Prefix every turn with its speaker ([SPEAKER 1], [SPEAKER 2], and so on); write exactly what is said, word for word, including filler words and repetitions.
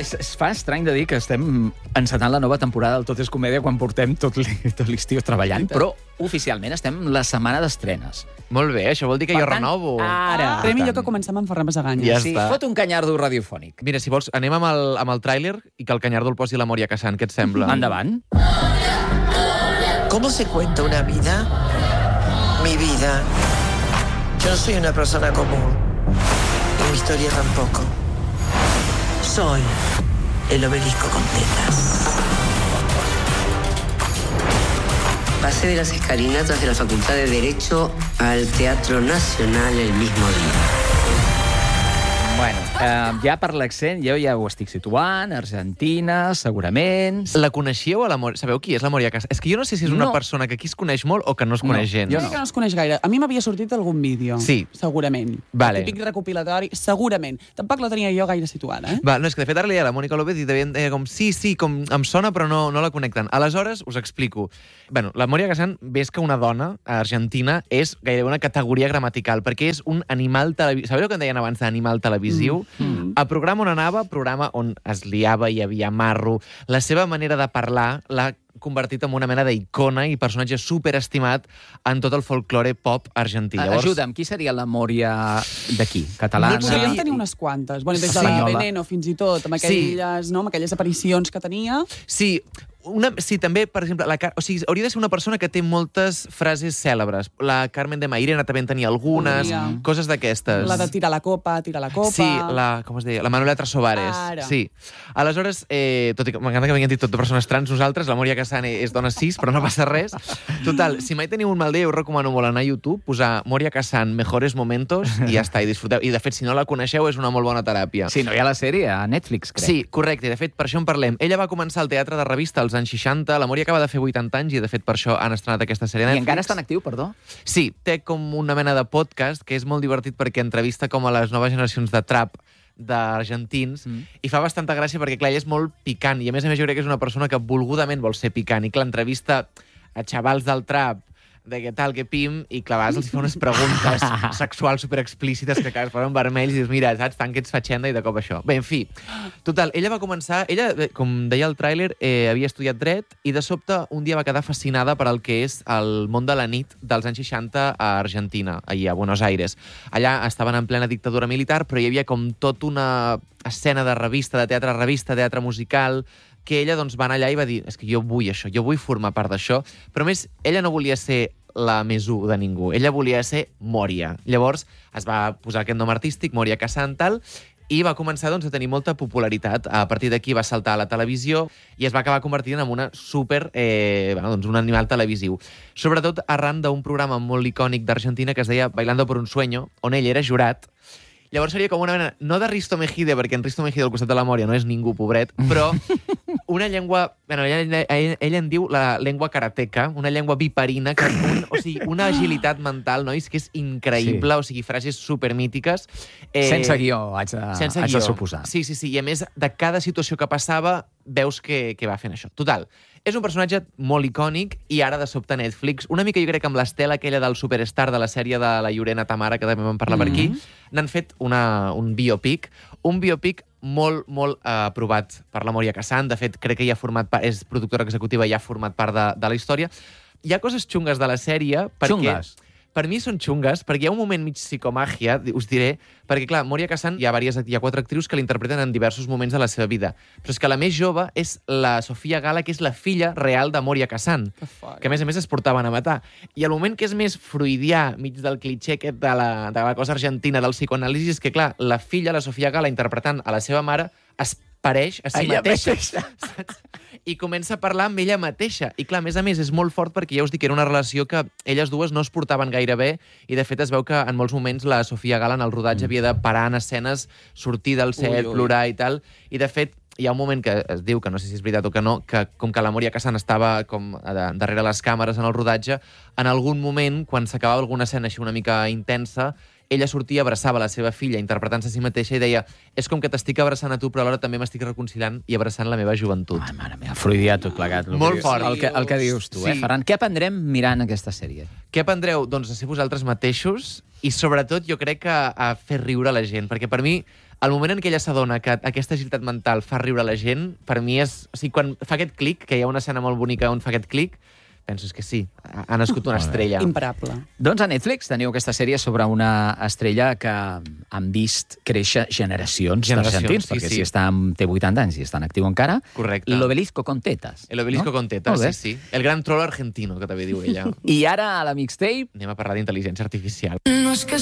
[SPEAKER 1] es, es fa estrany de dir que estem encetant la nova temporada del Tot és Comèdia quan portem tot l'estiu treballant, però oficialment estem la setmana d'estrenes.
[SPEAKER 2] Molt bé, això vol dir que
[SPEAKER 1] Per
[SPEAKER 2] jo
[SPEAKER 1] tant,
[SPEAKER 2] renovo.
[SPEAKER 1] Ara.
[SPEAKER 3] Però millor que comencem amb Ferran Basaganya.
[SPEAKER 2] Ja
[SPEAKER 1] Sí,
[SPEAKER 2] està.
[SPEAKER 1] fot un canyardo radiofònic.
[SPEAKER 2] Mira, si vols, anem amb el, amb el tràiler i que el Canyardo el posi la Moria Casán. Què et sembla?
[SPEAKER 1] Endavant.
[SPEAKER 4] ¿Cómo se cuenta una vida? Mi vida. Yo no soy una persona común. Y mi historia tampoco. Soy el obelisco con tetas.
[SPEAKER 5] Pasé de las escalinatas de la Facultad de Derecho al Teatro Nacional el mismo día.
[SPEAKER 1] Bueno, eh, ja per l'accent, jo ja ho estic situant, Argentina, segurament...
[SPEAKER 2] La coneixíeu, a la Moria? Sabeu qui és la Moria Casán? És que jo no sé si és una
[SPEAKER 1] No.
[SPEAKER 2] persona que aquí es coneix molt o que no es coneix
[SPEAKER 1] No,
[SPEAKER 2] gens.
[SPEAKER 1] jo
[SPEAKER 3] Jo crec que no es coneix gaire. A mi m'havia sortit algun vídeo.
[SPEAKER 2] Sí.
[SPEAKER 3] Segurament.
[SPEAKER 2] Vale.
[SPEAKER 3] El típic recopilatori, segurament. Tampoc la tenia jo gaire situada, eh?
[SPEAKER 2] Va, no, és que de fet ara li deia a la Mònica López i devien, eh, com, sí, sí, com em sona però no, no la connecten. Aleshores, us explico. Bueno, la Moria Casán, ves que una dona argentina és gairebé una categoria gramatical, perquè és un animal televisiu. Sabeu el que en deien abans d'animal televisiu? Mm. Mm. El programa on anava, programa on es liava, hi havia marro, la seva manera de parlar l'ha convertit en una mena d'icona i personatge superestimat en tot el folklore pop argentí.
[SPEAKER 1] Llavors... Ajuda'm, qui seria la Mòria d'aquí? Catalana?
[SPEAKER 3] No, podríem tenir unes quantes. Bueno, des de
[SPEAKER 1] Espanyola.
[SPEAKER 3] la Veneno fins i tot, amb aquelles, sí. no, amb aquelles aparicions que tenia.
[SPEAKER 2] Sí, una, sí, també, per exemple, la, o sigui, hauria de ser una persona que té moltes frases cèlebres. La Carmen de Mairena també en tenia algunes,
[SPEAKER 3] Podria.
[SPEAKER 2] coses d'aquestes.
[SPEAKER 3] La de tirar la copa, tirar la copa...
[SPEAKER 2] Sí, la, com es deia? La Manuela Trasobares.
[SPEAKER 3] Ara.
[SPEAKER 2] Sí. Aleshores, eh, tot i que m'encanta que m'hagin dit tot de persones trans, nosaltres, la Moria Casán és dona cis, però no passa res. Total, si mai teniu un mal dia, us recomano molt anar a YouTube, posar Moria Casán, mejores momentos, i ja està, i disfruteu. I, de fet, si no la coneixeu, és una molt bona teràpia.
[SPEAKER 1] Sí, no hi ha la sèrie a Netflix, crec.
[SPEAKER 2] Sí, correcte, i de fet, per això en parlem. Ella va començar al teatre de revista als anys seixanta, la Moria acaba de fer vuitanta anys, i de fet per això han estrenat aquesta sèrie a
[SPEAKER 1] I
[SPEAKER 2] Netflix.
[SPEAKER 1] encara està en actiu, perdó?
[SPEAKER 2] Sí, té com una mena de podcast que és molt divertit perquè entrevista com a les noves generacions de trap d'argentins, mm. i fa bastanta gràcia perquè, clar, ell és molt picant, i a més a més jo crec que és una persona que volgudament vol ser picant, i clar, entrevista a xavals del trap, de què tal, què pim, i clar, a vegades els fa unes preguntes sexuals superexplícites que es posen vermells i dius, mira, saps, fan que ets fatxenda i de cop això. Bé, en fi, total, ella va començar, ella, com deia el tràiler, eh, havia estudiat dret i de sobte un dia va quedar fascinada per el que és el món de la nit dels anys seixanta a Argentina, allà a Buenos Aires. Allà estaven en plena dictadura militar, però hi havia com tot una escena de revista, de teatre revista, teatre musical, que ella doncs, va anar allà i va dir, és que jo vull això, jo vull formar part d'això, però a més, ella no volia ser la més u de ningú, ella volia ser Moria. Llavors es va posar aquest nom artístic, Moria Casán, tal, i va començar doncs, a tenir molta popularitat. A partir d'aquí va saltar a la televisió i es va acabar convertint en una super, eh, bueno, doncs un animal televisiu. Sobretot arran d'un programa molt icònic d'Argentina que es deia Bailando por un sueño, on ell era jurat. Llavors seria com una mena, no de Risto Mejide, perquè en Risto Mejide al costat de la Moria no és ningú, pobret, però una llengua... Bueno, ella, ella, ella en diu la llengua karateca, una llengua viperina, que, un, o sigui, una agilitat mental, nois, que és increïble, sí. O sigui, frases supermítiques.
[SPEAKER 1] Eh, sense guió, haig de,
[SPEAKER 2] sense
[SPEAKER 1] haig
[SPEAKER 2] guió.
[SPEAKER 1] de suposar.
[SPEAKER 2] Sí, sí, sí, i a més, de cada situació que passava, veus que, que va fent això. Total, és un personatge molt icònic i ara de sobte Netflix, una mica jo crec amb l'estela aquella del superstar de la sèrie de la Llorena Tamara, que també vam parlar mm-hmm. per aquí, n'han fet una, un biopic, un biopic molt, molt eh, aprovat per la Moria Casán. De fet, crec que ja ha format part, és productora executiva i ja ha format part de, de la història. Hi ha coses xungues de la sèrie perquè...
[SPEAKER 1] Xungues?
[SPEAKER 2] Per mi són xungues, perquè hi ha un moment mig psicomàgia, us diré, perquè, clar, Moria Casán, hi ha, diverses, hi ha quatre actrius que l'interpreten en diversos moments de la seva vida, però és que la més jove és la Sofia Gala, que és la filla real de Moria Casán, que, que a més a més es portaven a matar. I el moment que és més freudià, mig del clitxé aquest de la, de la cosa argentina, del psicoanàlisi, és que, clar, la filla, la Sofia Gala, interpretant a la seva mare, es pareix a si
[SPEAKER 1] ella
[SPEAKER 2] mateixa.
[SPEAKER 1] mateixa.
[SPEAKER 2] I comença a parlar amb ella mateixa. I clar, a més a més, és molt fort perquè ja us dic que era una relació que elles dues no es portaven gaire bé i de fet es veu que en molts moments la Sofia Gala en el rodatge mm. havia de parar en escenes, sortir del set, ui, ui. plorar i tal. I de fet, hi ha un moment que es diu, que no sé si és veritat o que no, que com que la Moria Casán estava com de, darrere les càmeres en el rodatge, en algun moment, quan s'acabava alguna escena així una mica intensa, ella sortia, abraçava la seva filla, interpretant-se a si mateixa, i deia, és com que t'estic abraçant a tu, però alhora també m'estic reconciliant i abraçant la meva joventut.
[SPEAKER 1] Ai, mare meva, freudià tot plegat.
[SPEAKER 2] Molt fort.
[SPEAKER 1] El que, el que dius tu, sí. eh, Ferran? Què aprendrem mirant aquesta sèrie?
[SPEAKER 2] Què aprendreu? Doncs a ser vosaltres mateixos i, sobretot, jo crec que a fer riure la gent, perquè per mi el moment en què ella s'adona que aquesta agilitat mental fa riure la gent, per mi és... O sigui, quan fa aquest clic, que hi ha una escena molt bonica on fa aquest clic, penso que sí, ha nascut una estrella.
[SPEAKER 3] Imparable.
[SPEAKER 1] Doncs a Netflix teniu aquesta sèrie sobre una estrella que han vist créixer generacions,
[SPEAKER 2] Generacions,
[SPEAKER 1] d'argentins,
[SPEAKER 2] sí,
[SPEAKER 1] perquè
[SPEAKER 2] sí.
[SPEAKER 1] si està, té vuitanta anys i està en actiu encara.
[SPEAKER 2] Correcte.
[SPEAKER 1] L'Obelisco con tetas.
[SPEAKER 2] El obelisco
[SPEAKER 1] no?
[SPEAKER 2] con tetas, sí, sí. El gran troll argentino, que també diu ella.
[SPEAKER 1] I ara a la mixtape
[SPEAKER 2] Anem a parlar d'intel·ligència artificial.
[SPEAKER 6] No es que